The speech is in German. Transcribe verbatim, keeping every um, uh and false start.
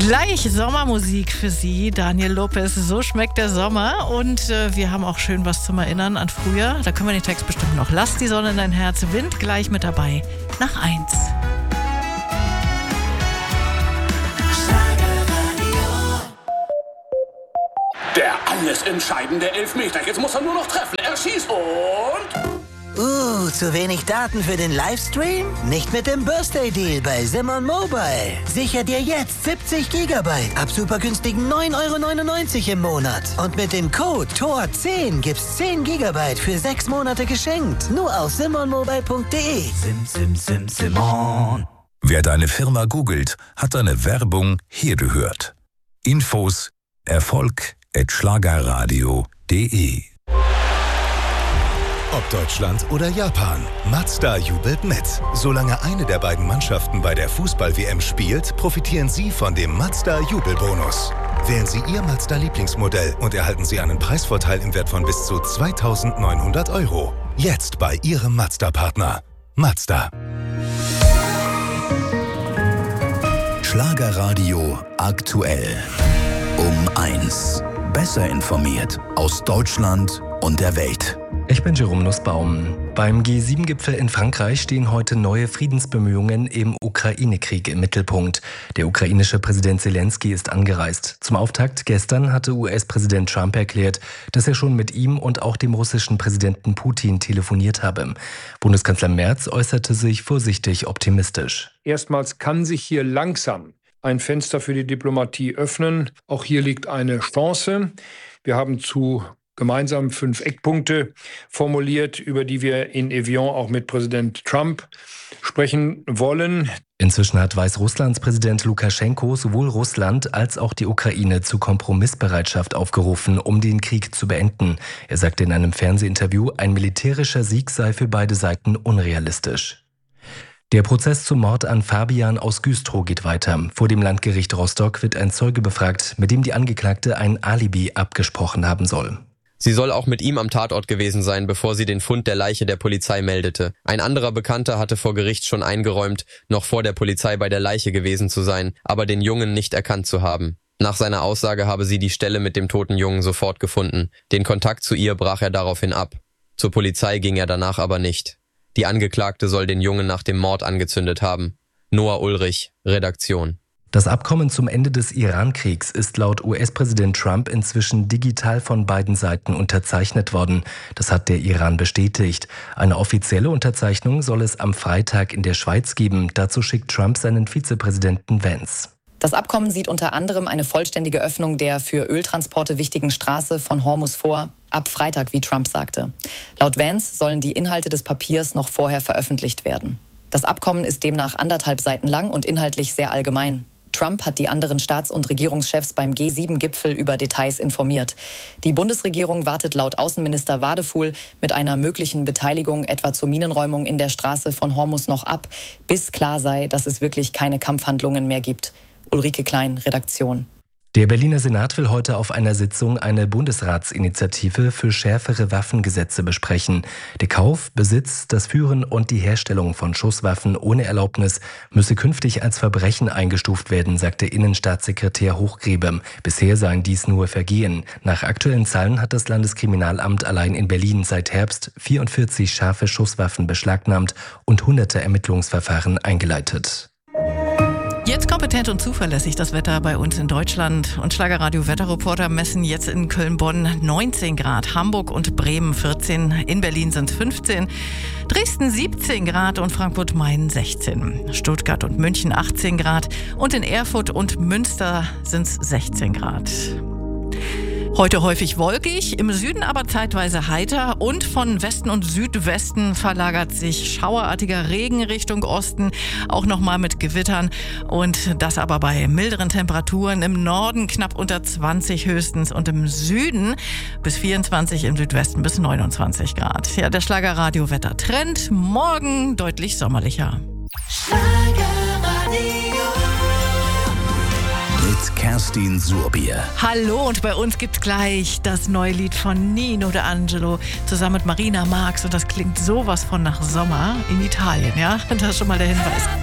Gleich Sommermusik für Sie, Daniel Lopez. So schmeckt der Sommer. Und äh, wir haben auch schön was zum Erinnern an früher. Da können wir den Text bestimmt noch. Lass die Sonne in dein Herz, Wind gleich mit dabei. Nach eins. Der alles entscheidende Elfmeter. Jetzt muss er nur noch treffen. Er schießt und... Uh, zu wenig Daten für den Livestream? Nicht mit dem Birthday Deal bei Simon Mobile. Sicher dir jetzt siebzig Gigabyte ab super günstigen neun Euro neunundneunzig im Monat. Und mit dem Code T O R zehn gibt's zehn Gigabyte für sechs Monate geschenkt. Nur auf simon mobile punkt de. Sim, sim, sim, Simon. Wer deine Firma googelt, hat deine Werbung hier gehört. Infos Erfolg at schlagerradio punkt de. Ob Deutschland oder Japan, Mazda jubelt mit. Solange eine der beiden Mannschaften bei der Fußball-W M spielt, profitieren Sie von dem Mazda-Jubelbonus. Wählen Sie Ihr Mazda-Lieblingsmodell und erhalten Sie einen Preisvorteil im Wert von bis zu zweitausendneunhundert Euro. Jetzt bei Ihrem Mazda-Partner. Mazda. Schlagerradio aktuell. Um eins. Besser informiert aus Deutschland und der Welt. Ich bin Jerome Nussbaum. Beim G sieben Gipfel in Frankreich stehen heute neue Friedensbemühungen im Ukraine-Krieg im Mittelpunkt. Der ukrainische Präsident Zelensky ist angereist. Zum Auftakt gestern hatte U S-Präsident Trump erklärt, dass er schon mit ihm und auch dem russischen Präsidenten Putin telefoniert habe. Bundeskanzler Merz äußerte sich vorsichtig optimistisch. Erstmals kann sich hier langsam ein Fenster für die Diplomatie öffnen. Auch hier liegt eine Chance. Wir haben zu gemeinsam fünf Eckpunkte formuliert, über die wir in Evian auch mit Präsident Trump sprechen wollen. Inzwischen hat Weißrusslands Präsident Lukaschenko sowohl Russland als auch die Ukraine zu Kompromissbereitschaft aufgerufen, um den Krieg zu beenden. Er sagte in einem Fernsehinterview, ein militärischer Sieg sei für beide Seiten unrealistisch. Der Prozess zum Mord an Fabian aus Güstrow geht weiter. Vor dem Landgericht Rostock wird ein Zeuge befragt, mit dem die Angeklagte ein Alibi abgesprochen haben soll. Sie soll auch mit ihm am Tatort gewesen sein, bevor sie den Fund der Leiche der Polizei meldete. Ein anderer Bekannter hatte vor Gericht schon eingeräumt, noch vor der Polizei bei der Leiche gewesen zu sein, aber den Jungen nicht erkannt zu haben. Nach seiner Aussage habe sie die Stelle mit dem toten Jungen sofort gefunden. Den Kontakt zu ihr brach er daraufhin ab. Zur Polizei ging er danach aber nicht. Die Angeklagte soll den Jungen nach dem Mord angezündet haben. Noah Ulrich, Redaktion. Das Abkommen zum Ende des Iran-Kriegs ist laut U S-Präsident Trump inzwischen digital von beiden Seiten unterzeichnet worden. Das hat der Iran bestätigt. Eine offizielle Unterzeichnung soll es am Freitag in der Schweiz geben. Dazu schickt Trump seinen Vizepräsidenten Vance. Das Abkommen sieht unter anderem eine vollständige Öffnung der für Öltransporte wichtigen Straße von Hormuz vor. Ab Freitag, wie Trump sagte. Laut Vance sollen die Inhalte des Papiers noch vorher veröffentlicht werden. Das Abkommen ist demnach anderthalb Seiten lang und inhaltlich sehr allgemein. Trump hat die anderen Staats- und Regierungschefs beim G sieben Gipfel über Details informiert. Die Bundesregierung wartet laut Außenminister Wadefuhl mit einer möglichen Beteiligung etwa zur Minenräumung in der Straße von Hormuz noch ab, bis klar sei, dass es wirklich keine Kampfhandlungen mehr gibt. Ulrike Klein, Redaktion. Der Berliner Senat will heute auf einer Sitzung eine Bundesratsinitiative für schärfere Waffengesetze besprechen. Der Kauf, Besitz, das Führen und die Herstellung von Schusswaffen ohne Erlaubnis müsse künftig als Verbrechen eingestuft werden, sagte Innenstaatssekretär Hochgrebe. Bisher seien dies nur Vergehen. Nach aktuellen Zahlen hat das Landeskriminalamt allein in Berlin seit Herbst vierundvierzig scharfe Schusswaffen beschlagnahmt und hunderte Ermittlungsverfahren eingeleitet. Jetzt kompetent und zuverlässig das Wetter bei uns in Deutschland. Und Schlagerradio-Wetterreporter messen jetzt in Köln-Bonn neunzehn Grad, Hamburg und Bremen vierzehn, in Berlin sind es fünfzehn, Dresden siebzehn Grad und Frankfurt-Main sechzehn, Stuttgart und München achtzehn Grad und in Erfurt und Münster sind es sechzehn Grad. Heute häufig wolkig, im Süden aber zeitweise heiter und von Westen und Südwesten verlagert sich schauerartiger Regen Richtung Osten, auch nochmal mit Gewittern und das aber bei milderen Temperaturen, im Norden knapp unter zwanzig höchstens und im Süden bis vierundzwanzig, im Südwesten bis neunundzwanzig Grad. Ja, der Schlagerradio-Wettertrend, morgen deutlich sommerlicher. Mit Kerstin Surbier. Hallo, und bei uns gibt's gleich das neue Lied von Nino D'Angelo zusammen mit Marina Marx und das klingt sowas von nach Sommer in Italien, ja? Das ist schon mal der Hinweis.